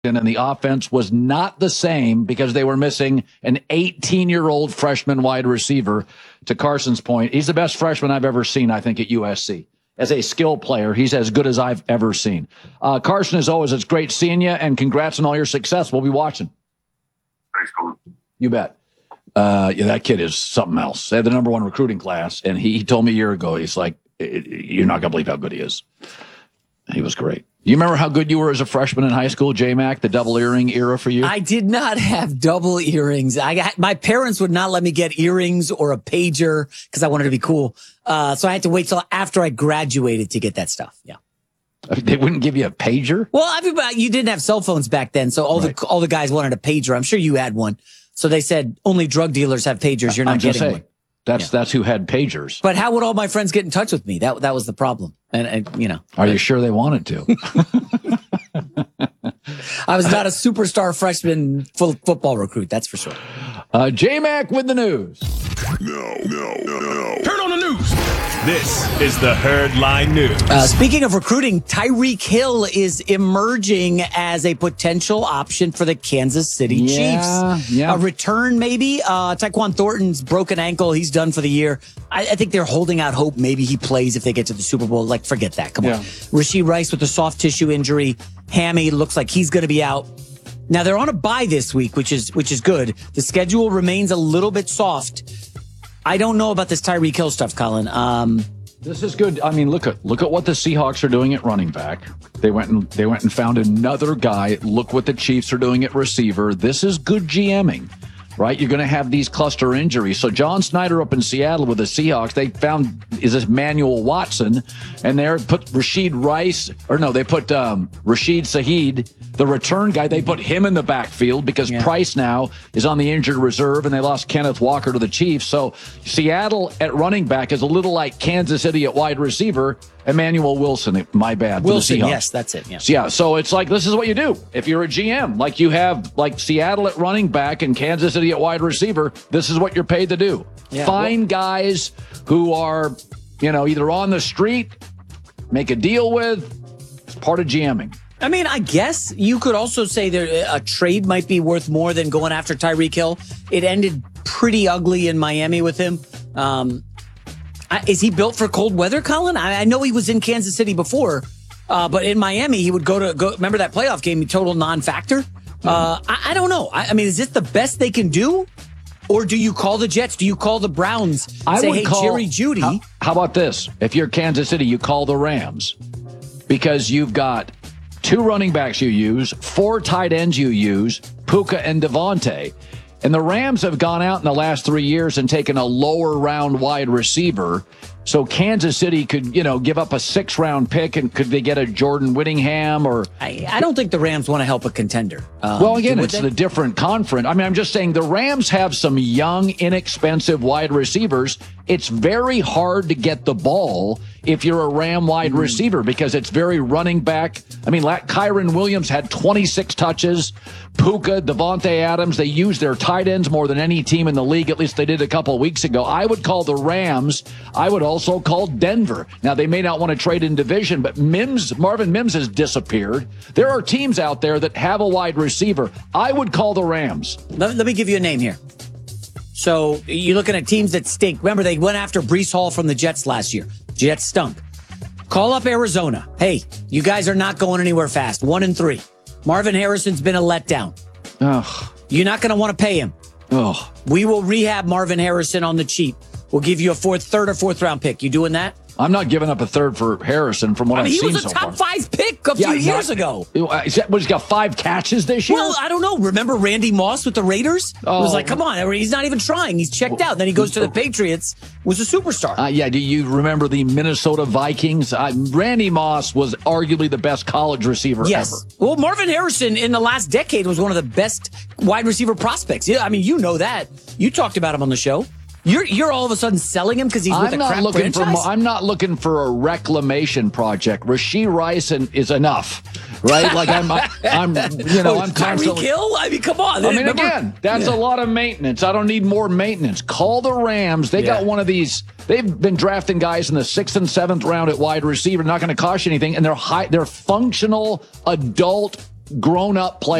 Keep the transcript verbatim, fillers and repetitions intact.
and the offense was not the same because they were missing an eighteen-year-old freshman wide receiver. To Carson's point, he's the best freshman I've ever seen, I think, at U S C. As a skill player, he's as good as I've ever seen. Uh, Carson, as always, it's great seeing you, and congrats on all your success. We'll be watching. Thanks, Colin. You bet. Uh, yeah, that kid is something else. They had the number one recruiting class, and he, he told me a year ago, he's like, you're not going to believe how good he is. He was great. You remember how good you were as a freshman in high school, J-Mac, the double earring era for you? I did not have double earrings. I got, my parents would not let me get earrings or a pager because I wanted to be cool. Uh, so I had to wait till after I graduated to get that stuff. Yeah. They wouldn't give you a pager? Well, everybody, you didn't have cell phones back then, so all right. the all the guys wanted a pager. I'm sure you had one. So they said only drug dealers have pagers. You're not getting saying, one. That's yeah. that's who had pagers. But how would all my friends get in touch with me? That that was the problem. And, and you know, are you sure they wanted to? I was not a superstar freshman full football recruit. That's for sure. Uh, J-Mac with the news. No, no, no, no. Turn on the news. This is the Herd Line News. Uh, speaking of recruiting, Tyreek Hill is emerging as a potential option for the Kansas City yeah, Chiefs. Yeah. A return, maybe. Uh, Tyquan Thornton's broken ankle. He's done for the year. I, I think they're holding out hope. Maybe he plays if they get to the Super Bowl. Like, forget that. Come yeah. on. Rashee Rice with a soft tissue injury. Hammy looks like he's going to be out. Now, they're on a bye this week, which is which is good. The schedule remains a little bit soft. I don't know about this Tyreek Hill stuff, Colin. Um, this is good. I mean, look at look at what the Seahawks are doing at running back. They went and they went and found another guy. Look what the Chiefs are doing at receiver. This is good GMing, right? You're going to have these cluster injuries. So John Snyder up in Seattle with the Seahawks, they found is this Manuel Watson, and they put Rashid Rice, or no, they put um, Rashid Shaheed, the return guy. They put him in the backfield because yeah. Price now is on the injured reserve, and they lost Kenneth Walker to the Chiefs. So Seattle at running back is a little like Kansas City at wide receiver. Emmanuel Wilson, my bad. Wilson, yes, that's it. Yeah. So, yeah, so it's like this is what you do if you're a G M. Like you have like Seattle at running back and Kansas City at wide receiver. This is what you're paid to do. Yeah, Find well, guys who are, you know, either on the street, make a deal with. It's part of GMing. I mean, I guess you could also say that a trade might be worth more than going after Tyreek Hill. It ended pretty ugly in Miami with him. Um, Is he built for cold weather, Colin? I, I know he was in Kansas City before, uh, but in Miami, he would go to go. Remember that playoff game? Total non-factor. Uh, I, I don't know. I, I mean, is this the best they can do, or do you call the Jets? Do you call the Browns? And I say, would hey, call, Jerry Jeudy. How, how about this? If you're Kansas City, you call the Rams because you've got two running backs you use, four tight ends you use, Puka and Devontae. And the Rams have gone out in the last three years and taken a lower round wide receiver. So Kansas City could, you know, give up a six round pick, and could they get a Jordan Whittingham or? I, I don't think the Rams want to help a contender. Um, well, again, it's they? the different conference. I mean, I'm just saying the Rams have some young, inexpensive wide receivers. It's very hard to get the ball if you're a Ram wide mm. receiver because it's very running back. I mean, Kyron Williams had twenty-six touches. Puka, Devontae Adams, they use their tight ends more than any team in the league. At least they did a couple of weeks ago. I would call the Rams. I would also call Denver. Now, they may not want to trade in division, but Mims, Marvin Mims has disappeared. There are teams out there that have a wide receiver. I would call the Rams. Let, let me give you a name here. So you're looking at teams that stink. Remember, they went after Breece Hall from the Jets last year. Jets stunk. Call up Arizona. Hey, you guys are not going anywhere fast. One and three. Marvin Harrison's been a letdown. Ugh. You're not going to want to pay him. Ugh. We will rehab Marvin Harrison on the cheap. We'll give you a fourth, third or fourth round pick. You doing that? I'm not giving up a third for Harrison from what I mean, I've seen so far. He was a top five pick a few yeah, years not, ago. Is that, what, he's got five catches this year? Well, I don't know. Remember Randy Moss with the Raiders? Oh. It was like, come on, he's not even trying. He's checked out. Then he goes to the Patriots, was a superstar. Uh, yeah, do you remember the Minnesota Vikings? Uh, Randy Moss was arguably the best college receiver yes. ever. Well, Marvin Harrison in the last decade was one of the best wide receiver prospects. Yeah, I mean, you know that. You talked about him on the show. You're you're all of a sudden selling him because he's with I'm a not crap looking franchise? for. I'm not looking for a reclamation project. Rashee Rice and, is enough, right? Like I'm, I'm, you know, oh, I'm constantly. Tyreek Hill? I mean, come on. I mean, Remember? again, that's yeah. a lot of maintenance. I don't need more maintenance. Call the Rams. They yeah. got one of these. They've been drafting guys in the sixth and seventh round at wide receiver. Not going to cost you anything, and they're high. They're functional adult grown up players.